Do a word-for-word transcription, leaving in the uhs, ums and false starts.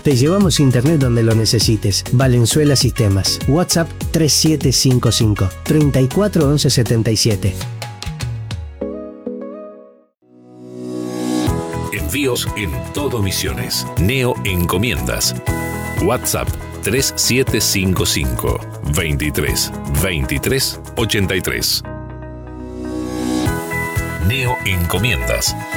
Te llevamos internet donde lo necesites. Valenzuela Sistemas. WhatsApp tres siete cinco cinco, treinta y cuatro once setenta y siete. Envíos en todo Misiones. Neo Encomiendas. WhatsApp tres siete cinco cinco, veintitrés, veintitrés, ochenta y tres. Neo Encomiendas.